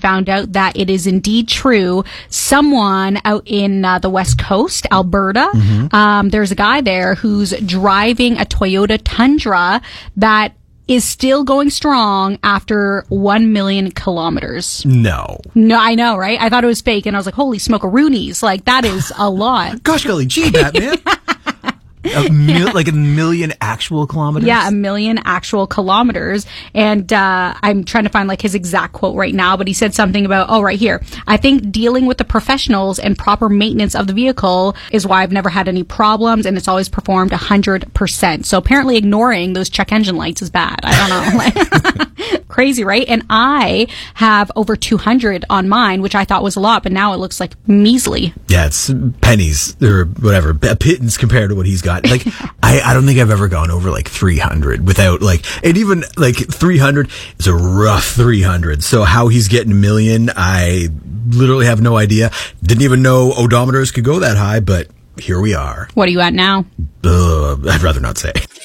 found out that it is indeed true. Someone out in the West Coast, Alberta, there's a guy there who's driving a Toyota Tundra that is still going strong after 1 million kilometers. No, I know, right? I thought it was fake, and I was like, holy smoke-a-roonies. Like, that is a lot. Gosh, golly gee, Batman. Like 1 million actual kilometers? Yeah, 1 million actual kilometers. And I'm trying to find like his exact quote right now, but he said something about, right here. I think dealing with the professionals and proper maintenance of the vehicle is why I've never had any problems, and it's always performed 100%. So apparently ignoring those check engine lights is bad. I don't know. Crazy, right? And I have over 200 on mine, which I thought was a lot, but now it looks like measly. Yeah, it's pennies or whatever, pittance compared to what he's got. Like, I don't think I've ever gone over like 300 without like, and even like 300 is a rough 300. So how he's getting 1 million, I literally have no idea. Didn't even know odometers could go that high, but here we are. What are you at now? I'd rather not say.